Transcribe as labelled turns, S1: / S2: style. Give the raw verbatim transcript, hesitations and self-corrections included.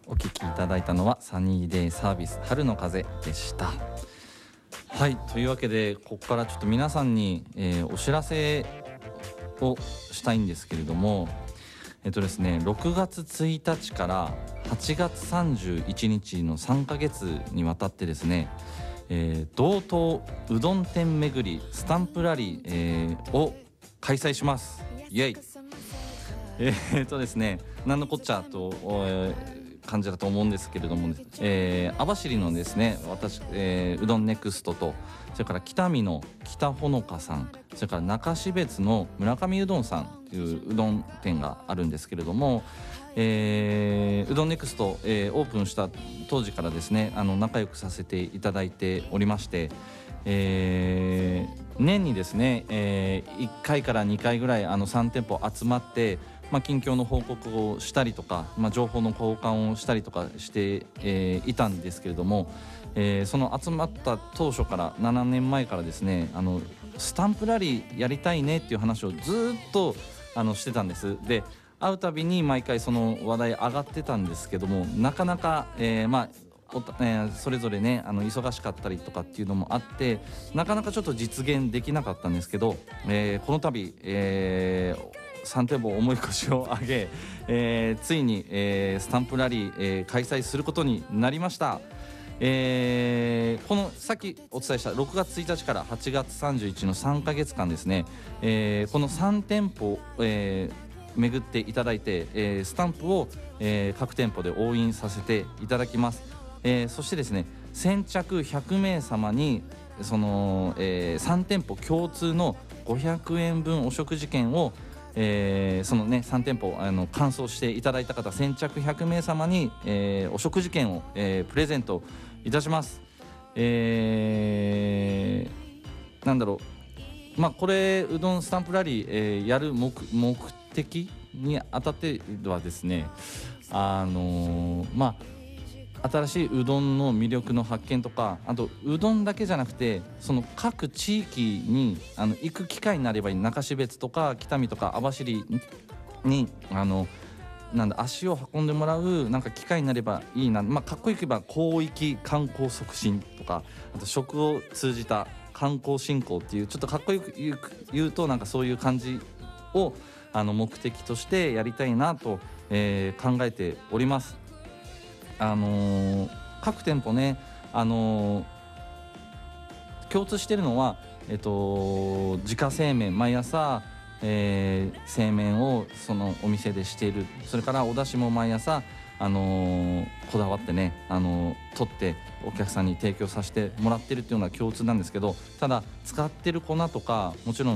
S1: お聞きいただいたのはサニーデイサービス春の風でした。はい、というわけでここからちょっと皆さんに、えー、お知らせをしたいんですけれども、えっとですねろくがつついたちからはちがつさんじゅういちにちのさんかげつにわたってですね、えー、道東うどん店巡りスタンプラリー、えー、を開催します。イエイ。えー、っとですねなんのこっちゃと、えー感じだと思うんですけれども、えー、網走のですね私、えー、うどんネクストと、それから北見の北ほのかさん、それから中標津の村上うどんさんといううどん店があるんですけれども、えー、うどんネクスト、えー、オープンした当時からですねあの仲良くさせていただいておりまして、えー、年にですね、えー、いっかいからにかいぐらいあのさん店舗集まって、まあ、近況の報告をしたりとか、まあ、情報の交換をしたりとかして、えー、いたんですけれども、えー、その集まった当初からななねんまえからですねあのスタンプラリーやりたいねっていう話をずっとあのしてたんです。で会うたびに毎回その話題上がってたんですけども、なかなか、えー、まあおたえー、それぞれねあの忙しかったりとかっていうのもあってなかなかちょっと実現できなかったんですけど、えー、この度、えーさん店舗重い腰を上げ、えー、ついに、えー、スタンプラリー、えー、開催することになりました。えー、このさっきお伝えしたろくがつついたちからはちがつさんじゅういちのさんかげつかんですね、えー、このさん店舗、えー、巡っていただいて、えー、スタンプを、えー、各店舗で押印させていただきます。えー、そしてですね先着ひゃくめいさまにその、えー、さん店舗共通のごひゃくえんぶんお食事券をえー、そのねさん店舗あの完走していただいた方先着ひゃくめいさまに、えー、お食事券を、えー、プレゼントいたします。えー、なんだろうまあこれうどんスタンプラリー、えー、やる 目, 目的にあたってはですねあのー、まあ新しいうどんの魅力の発見とか、あとうどんだけじゃなくてその各地域にあの行く機会になればいい、中標津とか北見とか網走にあのなんだ足を運んでもらうなんか機会になればいいな、まあ、かっこよく言えば広域観光促進とか、あと食を通じた観光振興っていうちょっとかっこよく言う、言うとなんかそういう感じをあの目的としてやりたいなと、えー、考えております。あのー、各店舗ね、あのー、共通してるのは、えっと、自家製麺毎朝、えー、製麺をそのお店でしている。それからお出汁も毎朝、あのー、こだわってね、あのー、取ってお客さんに提供させてもらってるっていうのは共通なんですけど、ただ使ってる粉とかもちろん